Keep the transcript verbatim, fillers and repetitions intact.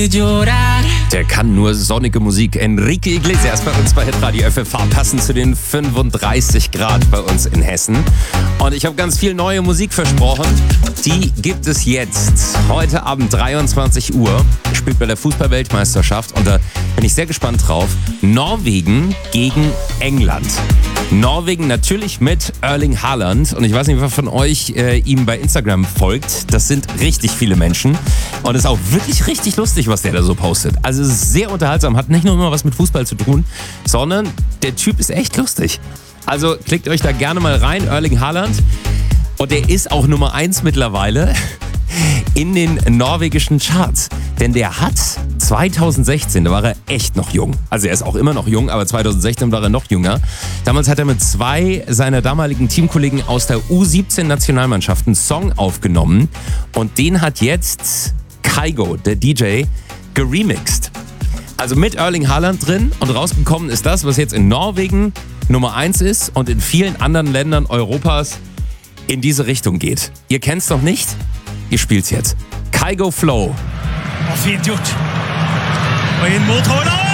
Der kann nur sonnige Musik. Enrique Iglesias bei uns bei Hitradio F F H, passend zu den fünfunddreißig Grad bei uns in Hessen. Und ich habe ganz viel neue Musik versprochen. Die gibt es jetzt. Heute Abend dreiundzwanzig Uhr spielt bei der Fußball-Weltmeisterschaft. Und da bin ich sehr gespannt drauf. Norwegen gegen England. Norwegen natürlich mit Erling Haaland. Und ich weiß nicht, wer von euch äh, ihm bei Instagram folgt. Das sind richtig viele Menschen. Und es ist auch wirklich richtig lustig, was der da so postet. Also es ist sehr unterhaltsam. Hat nicht nur immer was mit Fußball zu tun, sondern der Typ ist echt lustig. Also klickt euch da gerne mal rein. Erling Haaland. Und der ist auch Nummer eins mittlerweile in den norwegischen Charts. Denn der hat zweitausendsechzehn, da war er echt noch jung. Also er ist auch immer noch jung, aber zweitausendsechzehn war er noch jünger. Damals hat er mit zwei seiner damaligen Teamkollegen aus der U siebzehn Nationalmannschaft einen Song aufgenommen. Und den hat jetzt Kygo, der D J, geremixed. Also mit Erling Haaland drin, und rausgekommen ist das, was jetzt in Norwegen Nummer eins ist und in vielen anderen Ländern Europas in diese Richtung geht. Ihr kennt's noch nicht? Ihr spielt's jetzt. Kygo Flow. Og fint gjort. Og inn mot Haaland!